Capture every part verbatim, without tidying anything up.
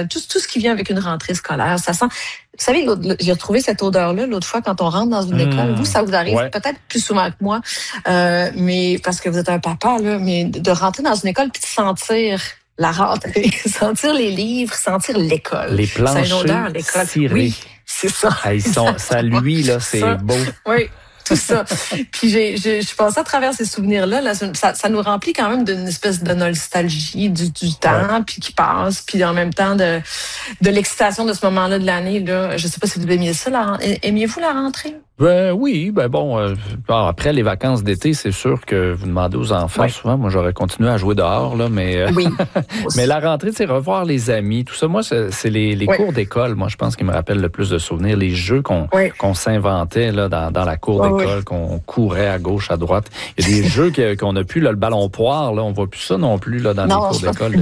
euh, tout, tout ce qui vient avec une rentrée scolaire. Ça sent... Vous savez, j'ai retrouvé cette odeur-là l'autre fois quand on rentre dans une mmh, école. Vous, ça vous arrive ouais. peut-être plus souvent que moi, euh, mais parce que vous êtes un papa, là, mais de rentrer dans une école puis de sentir la rentrée, sentir les livres, sentir l'école. Les planchers c'est une odeur, l'école. cirés. Oui, c'est ça. Ah, ils sont, ça lui, là, c'est ça. Beau. Oui. Tout ça. Puis j'ai, j'ai, je passais à travers ces souvenirs-là. Là, ça, ça nous remplit quand même d'une espèce de nostalgie du, du temps, ouais. puis qui passe, puis en même temps de, de l'excitation de ce moment-là de l'année. Là. Je sais pas si vous aimiez ça. La, aimiez-vous la rentrée? Ben oui, ben bon, euh, après les vacances d'été, c'est sûr que vous demandez aux enfants, ouais. souvent, moi j'aurais continué à jouer dehors, là, mais euh, oui. mais la rentrée, c'est revoir les amis, tout ça. Moi, c'est, c'est les, les ouais. cours d'école, moi je pense qui me rappellent le plus de souvenirs, les jeux qu'on ouais. qu'on s'inventait là dans, dans la cour ouais, d'école, ouais. qu'on courait à gauche, à droite. Il y a des jeux que, qu'on a plus, là, le ballon poire, là, on voit plus ça non plus là dans non, les cours d'école.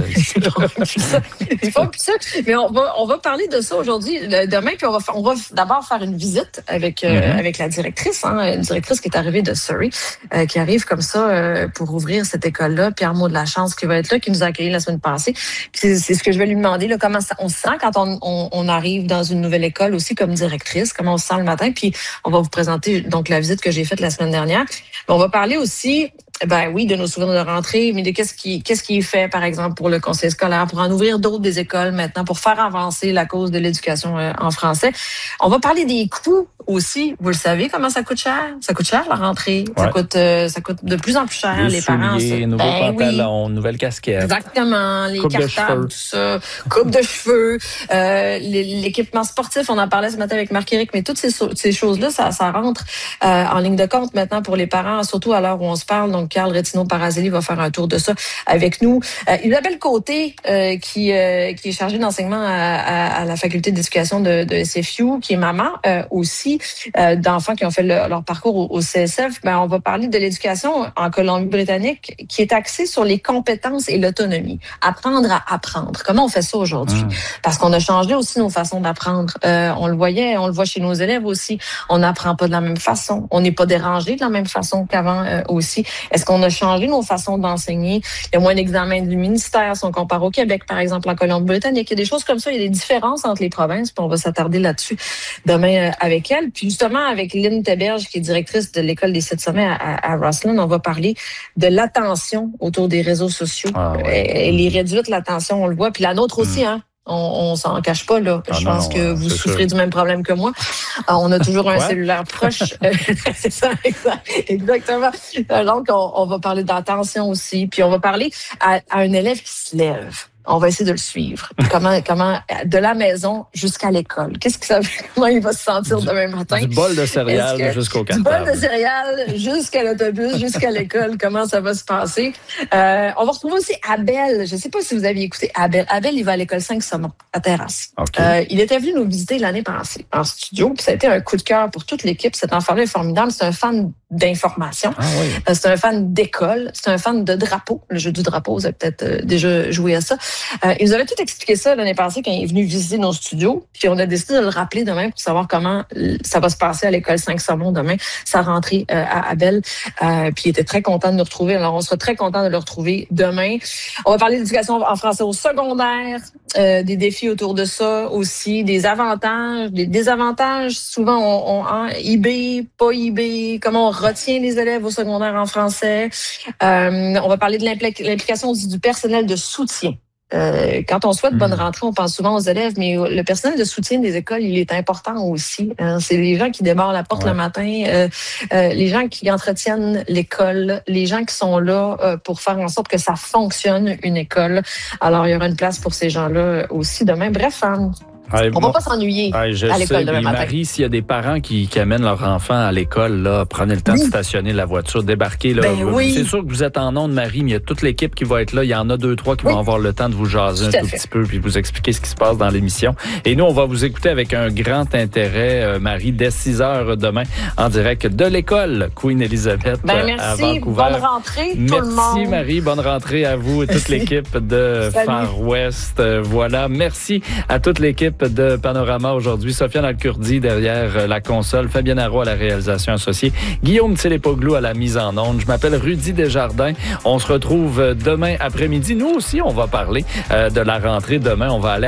C'est pas plus ça, mais on va on va parler de ça aujourd'hui, demain, puis on va on va d'abord faire une visite avec euh, mm-hmm. avec la directrice, hein, une directrice qui est arrivée de Surrey, euh, qui arrive comme ça euh, pour ouvrir cette école-là. Pierre Maud de la Chance qui va être là, qui nous a accueillis la semaine passée. Puis c'est, c'est ce que je vais lui demander, là, comment ça, on se sent quand on, on, on arrive dans une nouvelle école aussi comme directrice, comment on se sent le matin. Puis on va vous présenter donc la visite que j'ai faite la semaine dernière. Mais on va parler aussi, ben oui, de nos souvenirs de rentrée, mais de qu'est-ce qui, qu'est-ce qui est fait, par exemple, pour le conseil scolaire, pour en ouvrir d'autres des écoles maintenant, pour faire avancer la cause de l'éducation euh, en français. On va parler des coûts aussi. Vous le savez comment ça coûte cher? Ça coûte cher la rentrée. Ouais. Ça coûte, euh, ça coûte de plus en plus cher. Les, les souliers, parents. Ça... nouveaux ben, pantalons, oui. nouvelles casquettes. Exactement. Les coupe cartables, tout ça. Coupe de cheveux. Euh, l'équipement sportif. On en parlait ce matin avec Marc-Éric, mais toutes ces, ces choses-là, ça, ça rentre euh, en ligne de compte maintenant pour les parents, surtout à l'heure où on se parle. Donc, Carl Retino-Parazelli va faire un tour de ça avec nous. Euh, Isabelle Côté, euh, qui, euh, qui est chargée d'enseignement à, à, à la faculté d'éducation de, de S F U, qui est maman euh, aussi euh, d'enfants qui ont fait le, leur parcours au, au C S F. Ben, on va parler de l'éducation en Colombie-Britannique qui est axée sur les compétences et l'autonomie. Apprendre à apprendre. Comment on fait ça aujourd'hui? Mmh. Parce qu'on a changé aussi nos façons d'apprendre. Euh, on le voyait, on le voit chez nos élèves aussi. On n'apprend pas de la même façon. On n'est pas dérangé de la même façon qu'avant euh, aussi. Est-ce qu'on a changé nos façons d'enseigner? Il y a moins d'examens du ministère si on compare au Québec, par exemple, en Colombie-Britannique. Il y a des choses comme ça. Il y a des différences entre les provinces. Puis on va s'attarder là-dessus demain euh, avec elle. Puis justement, avec Lynn Théberge, qui est directrice de l'École des Sept Sommets à, à, à Rosslyn, on va parler de l'attention autour des réseaux sociaux. Ah, ouais. Elle est réduite, l'attention, on le voit. Puis la nôtre aussi, mmh. hein. On, on s'en cache pas, là. Ah, je non, pense que non, vous souffrez sûr. Du même problème que moi. Alors, on a toujours un cellulaire proche. C'est ça, exact, exactement. Donc, on, on va parler d'attention aussi. Puis, on va parler à, à un élève qui se lève. On va essayer de le suivre. Comment, comment, de la maison jusqu'à l'école. Qu'est-ce que ça veut? Comment il va se sentir du, demain matin? Du bol de céréales jusqu'au cartable. Du bol de céréales jusqu'à l'autobus, jusqu'à l'école. Comment ça va se passer? Euh, on va retrouver aussi Abel. Je ne sais pas si vous aviez écouté Abel. Abel, il va à l'école cinq Saumon, à Terrasse. Okay. Euh, il était venu nous visiter l'année passée en studio. Puis ça a été un coup de cœur pour toute l'équipe. Cet enfant-là est formidable. C'est un fan d'information. Ah, oui. euh, c'est un fan d'école. C'est un fan de drapeau. Le jeu du drapeau, vous avez peut-être euh, déjà joué à ça. Euh, il nous avait tout expliqué ça l'année passée quand il est venu visiter nos studios. Puis on a décidé de le rappeler demain pour savoir comment ça va se passer à l'école cinq Saumon demain, sa rentrée euh, à Abel. Euh, puis il était très content de nous retrouver. Alors on sera très content de le retrouver demain. On va parler d'éducation en français au secondaire, euh, des défis autour de ça aussi, des avantages, des désavantages. Souvent on, on hein, I B, pas I B, comment on retient les élèves au secondaire en français. Euh, on va parler de l'impl- l'implication aussi du personnel de soutien. Euh, quand on souhaite bonne rentrée, on pense souvent aux élèves, mais le personnel de soutien des écoles, il est important aussi. Hein. C'est les gens qui démarrent la porte ouais. le matin, euh, euh, les gens qui entretiennent l'école, les gens qui sont là euh, pour faire en sorte que ça fonctionne, une école. Alors, il y aura une place pour ces gens-là aussi demain. Bref, hein, Allez, on va moi, pas s'ennuyer allez, à l'école demain matin. Marie, s'il y a des parents qui, qui amènent leur enfant à l'école, là, prenez le temps oui. de stationner la voiture, débarquer. Là, ben oui. C'est sûr que vous êtes en onde, Marie, mais il y a toute l'équipe qui va être là. Il y en a deux, trois qui oui. vont avoir le temps de vous jaser tout un tout fait. petit peu puis vous expliquer ce qui se passe dans l'émission. Et nous, on va vous écouter avec un grand intérêt, euh, Marie, dès six heures demain, en direct de l'école Queen Elizabeth ben, merci. à Vancouver. Bonne rentrée, merci, tout le monde. Merci, Marie. Bonne rentrée à vous et toute l'équipe de Far West. Euh, voilà. Merci à toute l'équipe de Panorama aujourd'hui. Sofiane Alcourdi derrière la console, Fabienne Haro à la réalisation associée, Guillaume Télépoglou à la mise en onde. Je m'appelle Rudy Desjardins. On se retrouve demain après-midi. Nous aussi, on va parler euh, de la rentrée demain. On va aller